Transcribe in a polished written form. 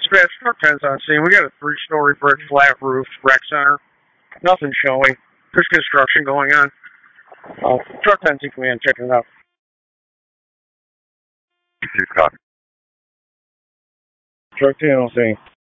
Dispatch, truck 10's on scene. We got a 3-story brick flat roof rec center. Nothing showing. There's construction going on. Truck 10's in command, checking it out. You copy. Truck 10 on scene.